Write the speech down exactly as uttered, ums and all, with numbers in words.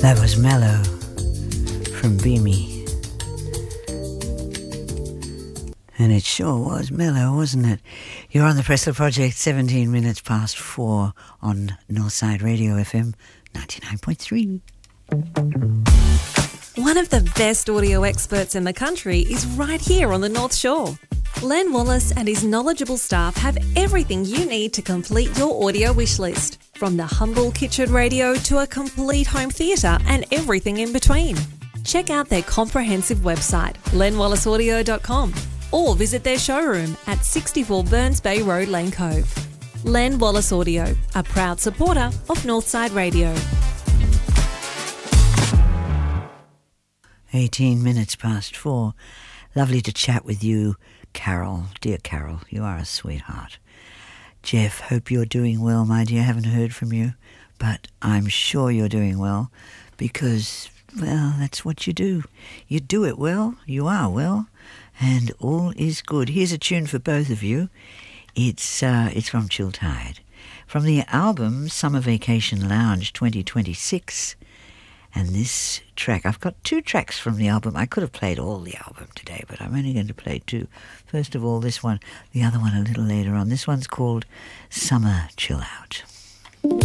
That was Mellow from Beamy. And it sure was mellow, wasn't it? You're on the Pressler Project, seventeen minutes past four on Northside Radio F M ninety-nine point three. One of the best audio experts in the country is right here on the North Shore. Len Wallace and his knowledgeable staff have everything you need to complete your audio wish list, from the humble kitchen radio to a complete home theatre and everything in between. Check out their comprehensive website, len wallace audio dot com, or visit their showroom at sixty-four Burns Bay Road, Lane Cove. Len Wallace Audio, a proud supporter of Northside Radio. eighteen minutes past four. Lovely to chat with you, Carol. Dear Carol, you are a sweetheart. Jeff, hope you're doing well, my dear. Haven't heard from you, but I'm sure you're doing well because, well, that's what you do. You do it well, you are well, and all is good. Here's a tune for both of you. It's uh, it's from Chill Tide, from the album Summer Vacation Lounge twenty twenty-six. And this track, I've got two tracks from the album. I could have played all the album today, but I'm only going to play two. First of all, this one, the other one a little later on. This one's called Summer Chill Out.